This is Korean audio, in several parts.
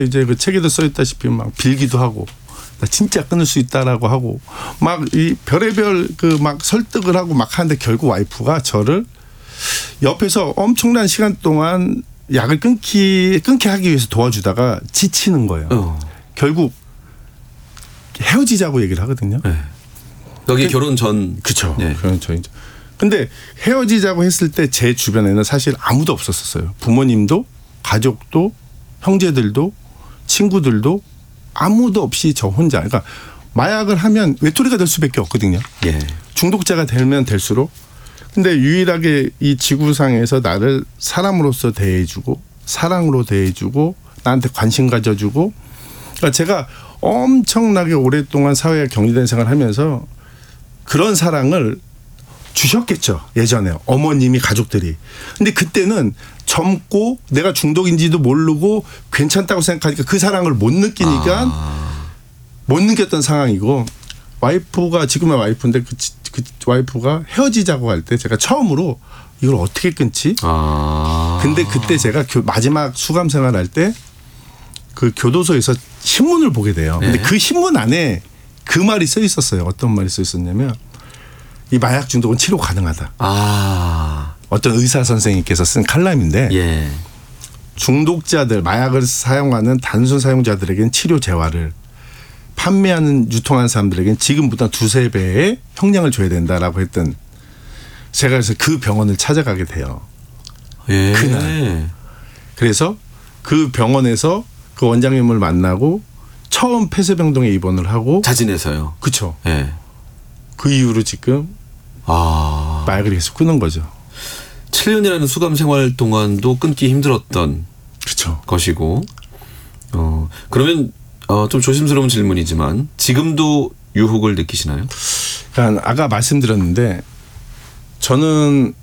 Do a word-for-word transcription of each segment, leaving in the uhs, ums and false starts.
이제 그 책에도 써있다시피 막 빌기도 하고 나 진짜 끊을 수 있다라고 하고 막 이 별의별 그 막 설득을 하고 막 하는데 결국 와이프가 저를 옆에서 엄청난 시간 동안 약을 끊기 끊게 하기 위해서 도와주다가 지치는 거예요. 어. 결국 헤어지자고 얘기를 하거든요. 네. 여기 그, 결혼 전. 그렇죠. 네. 결혼 전이죠. 근데 헤어지자고 했을 때 제 주변에는 사실 아무도 없었었어요. 부모님도 가족도 형제들도 친구들도 아무도 없이 저 혼자. 그러니까 마약을 하면 외톨이가 될 수밖에 없거든요. 예. 중독자가 되면 될수록. 근데 유일하게 이 지구상에서 나를 사람으로서 대해주고 사랑으로 대해주고 나한테 관심 가져주고 그러니까 제가 엄청나게 오랫동안 사회에 격리된 생활을 하면서 그런 사랑을 주셨겠죠. 예전에 어머님이 가족들이. 근데 그때는 젊고 내가 중독인지도 모르고 괜찮다고 생각하니까 그 사랑을 못 느끼니까 아. 못 느꼈던 상황이고 와이프가 지금의 와이프인데 그, 그 와이프가 헤어지자고 할 때 제가 처음으로 이걸 어떻게 끊지? 아. 근데 그때 제가 마지막 수감 생활할 때 그 교도소에서 신문을 보게 돼요. 근데 네. 그 신문 안에 그 말이 써 있었어요. 어떤 말이 써 있었냐면 이 마약 중독은 치료 가능하다. 아. 어떤 의사 선생님께서 쓴 칼럼인데 예. 중독자들 마약을 사용하는 단순 사용자들에게는 치료 재활을 판매하는 유통하는 사람들에게는 지금보다 두세 배의 형량을 줘야 된다라고 했던 제가 그래서 그 병원을 찾아가게 돼요. 예. 그날. 그래서 그 병원에서 그 원장님을 만나고 처음 폐쇄병동에 입원을 하고 자진해서요. 그렇죠. 예. 그 이후로 지금 아. 마약을 계속 끊은 거죠. 칠 년이라는 수감 생활 동안도 끊기 힘들었던 그렇죠. 것이고 어 그러면 어, 좀 조심스러운 질문이지만 지금도 유혹을 느끼시나요? 그러니까 아까 말씀드렸는데 저는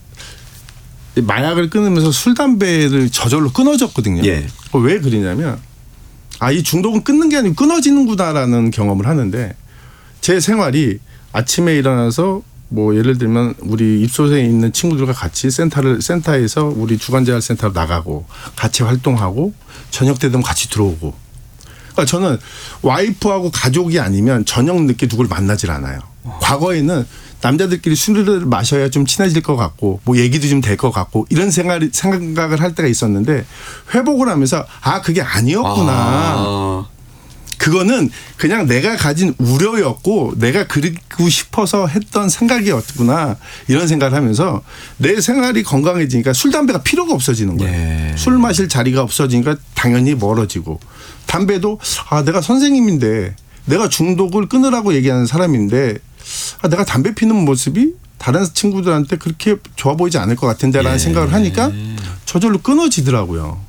마약을 끊으면서 술, 담배를 저절로 끊어졌거든요. 예. 왜 그러냐면 아, 이 중독은 끊는 게 아니고 끊어지는구나라는 경험을 하는데 제 생활이 아침에 일어나서 뭐 예를 들면 우리 입소생에 있는 친구들과 같이 센터를 센터에서 우리 주간재활센터로 나가고 같이 활동하고 저녁 때 되면 같이 들어오고 그러니까 저는 와이프하고 가족이 아니면 저녁 늦게 누굴 만나질 않아요. 과거에는 남자들끼리 술을 마셔야 좀 친해질 것 같고 뭐 얘기도 좀 될 것 같고 이런 생각, 생각을 할 때가 있었는데 회복을 하면서 아 그게 아니었구나. 아. 그거는 그냥 내가 가진 우려였고 내가 그리고 싶어서 했던 생각이었구나 이런 생각을 하면서 내 생활이 건강해지니까 술 담배가 필요가 없어지는 거예요. 예. 술 마실 자리가 없어지니까 당연히 멀어지고 담배도 아 내가 선생님인데 내가 중독을 끊으라고 얘기하는 사람인데 아 내가 담배 피는 모습이 다른 친구들한테 그렇게 좋아 보이지 않을 것 같은데라는 예. 생각을 하니까 저절로 끊어지더라고요.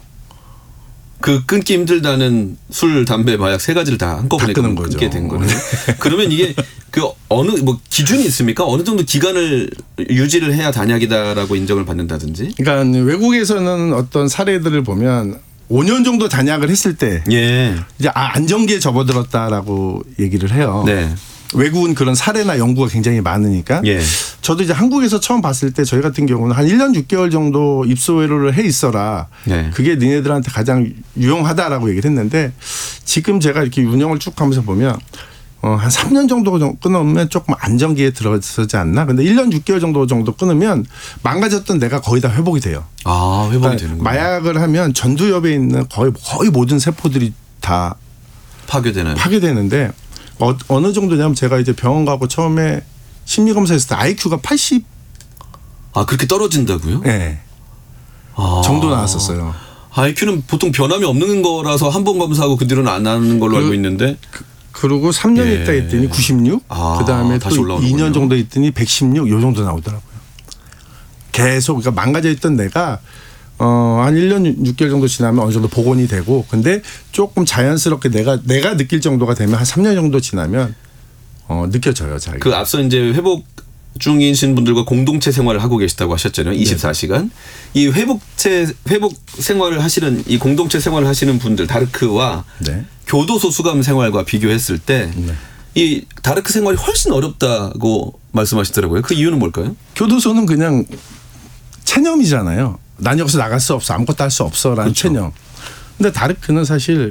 그 끊기 힘들다는 술, 담배, 마약 세 가지를 다 한꺼번에 다 끊게 거죠. 된 거네요. 그러면 이게 그 어느 뭐 기준이 있습니까? 어느 정도 기간을 유지를 해야 단약이다라고 인정을 받는다든지? 그러니까 외국에서는 어떤 사례들을 보면 오 년 정도 단약을 했을 때 예. 이제 아, 안정기에 접어들었다라고 얘기를 해요. 네. 외국은 그런 사례나 연구가 굉장히 많으니까. 예. 저도 이제 한국에서 처음 봤을 때 저희 같은 경우는 한 일 년 육 개월 정도 입소외로를 해 있어라. 네. 그게 니네들한테 가장 유용하다라고 얘기를 했는데 지금 제가 이렇게 운영을 쭉 하면서 보면 어, 한 삼 년 정도 끊으면 조금 안정기에 들어서지 않나. 근데 일 년 육 개월 정도 정도 끊으면 망가졌던 내가 거의 다 회복이 돼요. 아, 회복이 그러니까 되는군요. 마약을 하면 전두엽에 있는 거의 거의 모든 세포들이 다 파괴되나요? 파괴되는데 어, 어느 정도냐면 제가 이제 병원 가고 처음에 심리검사했을 때 아이큐가 팔십. 아, 그렇게 떨어진다고요? 네. 아. 정도 나왔었어요. 아이큐는 보통 변함이 없는 거라서 한 번 검사하고 그 뒤로는 안 나는 걸로 그, 알고 있는데. 그, 그리고 삼 년 예. 있다 했더니 구십육. 아, 그다음에 다시 또 올라오는군요. 이 년 정도 있더니 백십육 요 정도 나오더라고요. 계속 그러니까 망가져 있던 내가 어, 한 일 년 육 개월 정도 지나면 어느 정도 복원이 되고 근데 조금 자연스럽게 내가 내가 느낄 정도가 되면 한 삼 년 정도 지나면 어, 느껴져요. 자기. 그 앞서 이제 회복 중이신 분들과 공동체 생활을 하고 계시다고 하셨잖아요. 이십사 시간. 네. 이 회복체 회복 생활을 하시는 이 공동체 생활을 하시는 분들 다르크와 네. 교도소 수감 생활과 비교했을 때 이 네. 다르크 생활이 훨씬 어렵다고 말씀하시더라고요. 그 이유는 뭘까요? 교도소는 그냥 체념이잖아요. 난 여기서 나갈 수 없어. 아무것도 할 수 없어라는 그렇죠. 체념. 근데 다르크는 사실